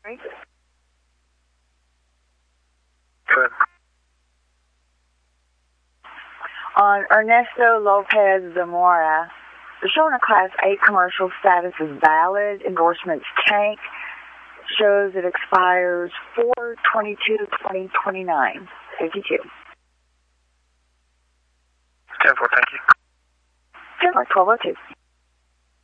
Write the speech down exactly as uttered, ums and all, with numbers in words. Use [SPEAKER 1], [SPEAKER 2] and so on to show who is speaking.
[SPEAKER 1] Good.
[SPEAKER 2] On Ernesto Lopez Zamora, the showing a Class eight commercial status is valid. Endorsements tank. Shows it expires four twenty-two twenty twenty-nine. fifty-two.
[SPEAKER 1] ten four, thank you.
[SPEAKER 2] ten four, twelve oh two.